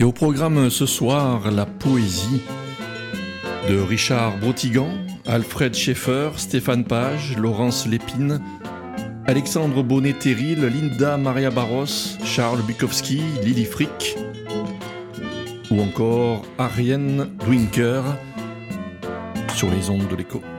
Et au programme ce soir, la poésie de Richard Brotigan, Alfred Schaeffer, Stéphane Page, Laurence Lépine, Alexandre Bonnet-Terril, Linda Maria Barros, Charles Bukowski, Lily Frick ou encore Ariane Dwinker sur les ondes de l'écho.